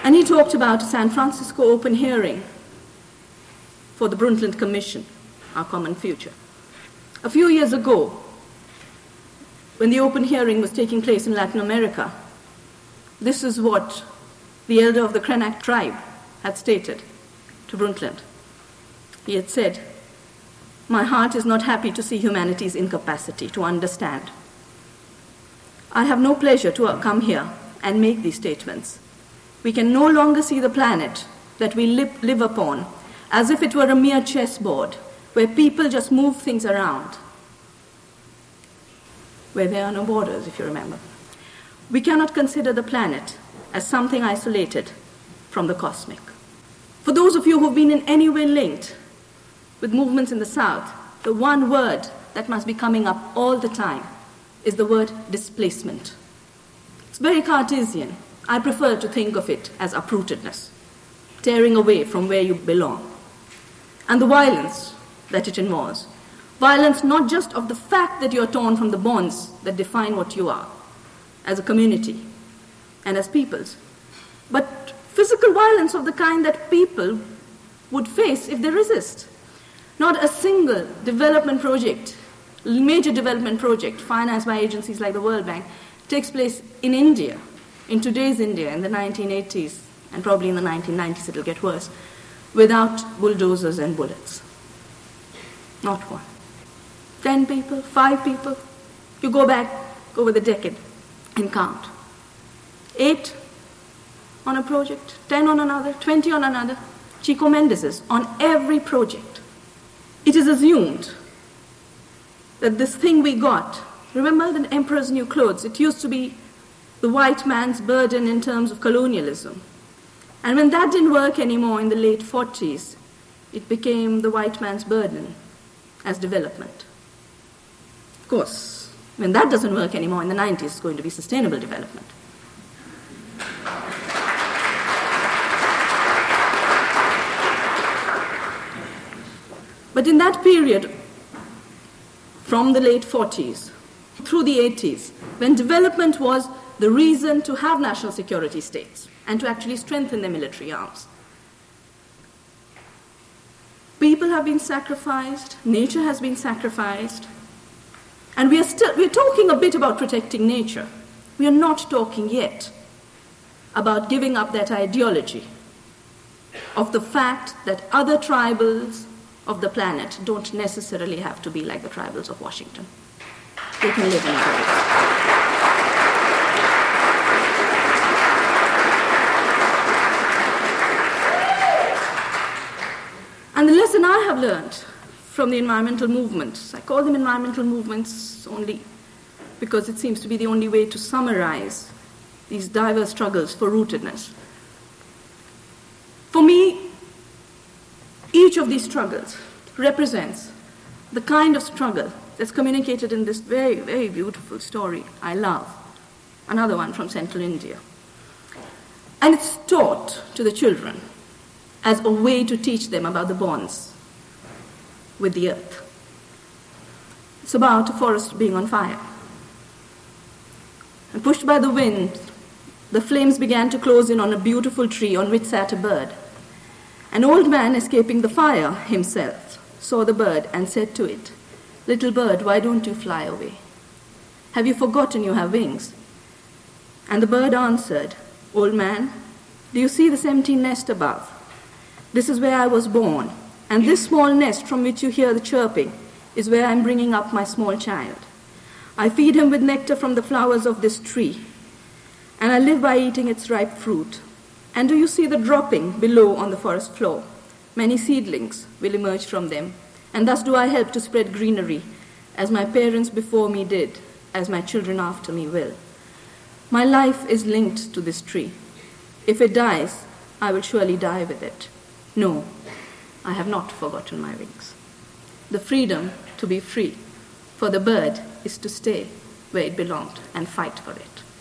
And he talked about a San Francisco open hearing for the Brundtland Commission, Our Common Future. A few years ago, when the open hearing was taking place in Latin America, this is what the elder of the Krenak tribe had stated to Brundtland. He had said, "My heart is not happy to see humanity's incapacity to understand. I have no pleasure to come here and make these statements. We can no longer see the planet that we live upon as if it were a mere chessboard where people just move things around, where there are no borders, if you remember. We cannot consider the planet as something isolated from the cosmic." For those of you who have been in any way linked with movements in the South, the one word that must be coming up all the time is the word displacement. It's very Cartesian. I prefer to think of it as uprootedness, tearing away from where you belong. And the violence that it involves. Violence not just of the fact that you're torn from the bonds that define what you are as a community and as peoples, but physical violence of the kind that people would face if they resist. Not a single development project, major development project financed by agencies like the World Bank takes place in India, in today's India, in the 1980s, and probably in the 1990s it'll get worse, without bulldozers and bullets. Not one. 10 people, 5 people. You go back over the decade and count. 8 on a project, 10 on another, 20 on another. Chico Mendes's on every project. It is assumed that this thing we got, remember the emperor's new clothes, it used to be the white man's burden in terms of colonialism. And when that didn't work anymore in the late 40s, it became the white man's burden as development. Of course, when that doesn't work anymore in the 90s, it's going to be sustainable development. But in that period, from the late 40s through the 80s, when development was the reason to have national security states and to actually strengthen their military arms, people have been sacrificed, nature has been sacrificed, and we're talking a bit about protecting nature. We are not talking yet about giving up that ideology of the fact that other tribals of the planet don't necessarily have to be like the tribals of Washington. They can live in other ways. And the lesson I have learned from the environmental movements, I call them environmental movements only because it seems to be the only way to summarize these diverse struggles for rootedness. For me, each of these struggles represents the kind of struggle that's communicated in this very, very beautiful story I love, another one from central India. And it's taught to the children as a way to teach them about the bonds with the earth. It's about a forest being on fire. And pushed by the wind, the flames began to close in on a beautiful tree on which sat a bird. An old man escaping the fire himself saw the bird and said to it, "Little bird, why don't you fly away? Have you forgotten you have wings?" And the bird answered, "Old man, do you see this empty nest above? This is where I was born, and this small nest from which you hear the chirping is where I'm bringing up my small child. I feed him with nectar from the flowers of this tree, and I live by eating its ripe fruit. And do you see the dropping below on the forest floor? Many seedlings will emerge from them, and thus do I help to spread greenery, as my parents before me did, as my children after me will. My life is linked to this tree. If it dies, I will surely die with it. No, I have not forgotten my wings." The freedom to be free for the bird is to stay where it belonged and fight for it.